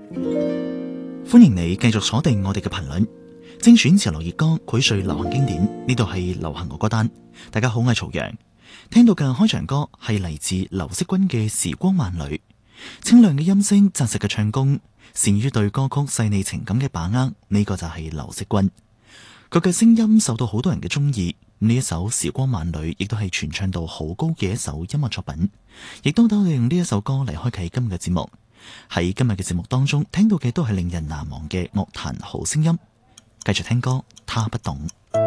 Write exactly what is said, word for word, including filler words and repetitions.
歡迎你繼續鎖定我哋嘅頻率，精選潮流熱歌，膾萃流行經典。呢度係流行我歌單。大家好，我係曹陽。聽到嘅開場歌係嚟自劉惜君嘅《時光萬里》，清亮嘅音聲，紮實嘅唱功，善於對歌曲細膩情感嘅把握，呢、這個就係劉惜君。佢嘅聲音受到好多人嘅中意。呢一首《時光萬里》亦都係傳唱度好高嘅一首音樂作品，亦都等我哋用呢一首歌嚟開啟今日嘅節目。喺今日嘅節目當中，聽到嘅都係令人難忘嘅樂壇好聲音。繼續聽歌，他不懂。